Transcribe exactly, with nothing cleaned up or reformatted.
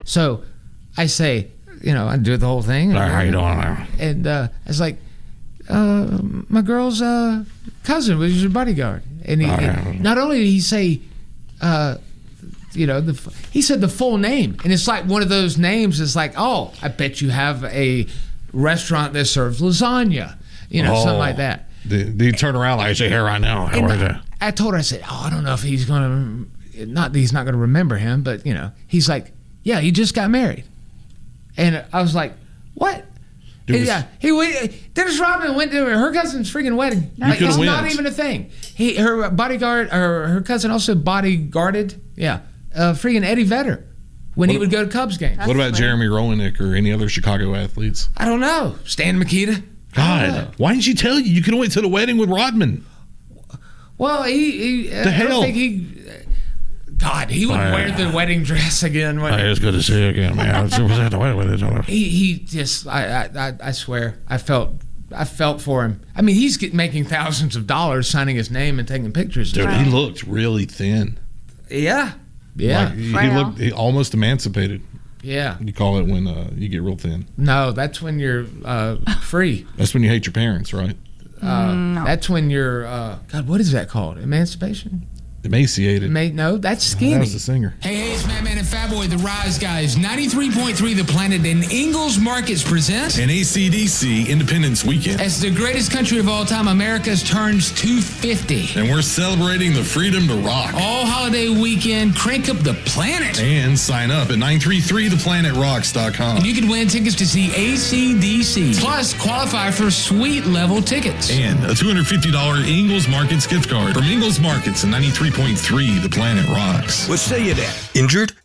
So I say, you know, I do the whole thing. How you doing? And uh, I was like, uh, my girl's uh, cousin was your bodyguard. And, he, Oh, yeah. and not only did he say, uh, you know, the, he said the full name. And it's like one of those names that's like, oh, I bet you have a restaurant that serves lasagna, you know, Oh. something like that. Did, did he turn around like, say, here right now? How And is it? I, I told her, I said, oh, I don't know if he's going to, not that he's not going to remember him, but, you know, he's like, yeah, he just got married. And I was like, what? Dude, And yeah, he went, Dennis Rodman went to her cousin's freaking wedding. Like, could've it's went. not even a thing. He, her bodyguard, or her cousin also bodyguarded, yeah, uh, freaking Eddie Vedder when What- he would go to Cubs games. What about Jeremy Roenick or any other Chicago athletes? I don't know. Stan Mikita. I don't know. God, why didn't you tell you? You could have went to the wedding with Rodman. Well, he, he The I don't hell? think he, God, he would I- wear the wedding dress again. When, Hey, it's good to see you again, man. I was at the wedding with you. He he just I, I I swear I felt I felt for him. I mean, he's get, making thousands of dollars signing his name and taking pictures. Dude, Right. he looked really thin. Yeah, yeah, Like, he, he Frail. looked he almost emancipated. yeah. You call it when uh, you get real thin. No, that's when you're uh, free. That's when you hate your parents, right? Uh, No. That's when you're uh, God. What is that called? Emancipation? Emaciated. May, no, that's That skinny. was the singer. Hey, hey, it's Madman and Fatboy, the Rise Guys. ninety-three point three The Planet and Ingalls Markets present. And A C D C Independence Weekend. As the greatest country of all time, America's turns two fifty. And we're celebrating the freedom to rock. All holiday weekend, crank up the planet. And sign up at nine three three the planet rocks dot com. And you can win tickets to see A C D C. Plus, qualify for suite level tickets. And a two hundred fifty dollars Ingalls Markets gift card from Ingalls Markets and ninety-three point three The Planet Rocks. What say you there? Injured?